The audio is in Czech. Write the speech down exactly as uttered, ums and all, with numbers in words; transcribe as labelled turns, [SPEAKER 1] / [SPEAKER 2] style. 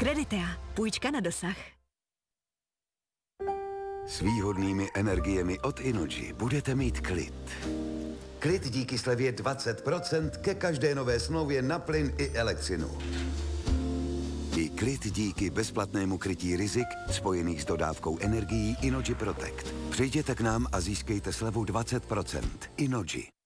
[SPEAKER 1] Creditea. Půjčka na dosah.
[SPEAKER 2] S výhodnými energiemi od Innogy budete mít klid. Klid díky slevě dvacet procent ke každé nové smlouvě na plyn i elektřinu. I klid díky bezplatnému krytí rizik spojených s dodávkou energií Innogy Protect. Přijděte k nám a získejte slevu dvacet procent. Innogy.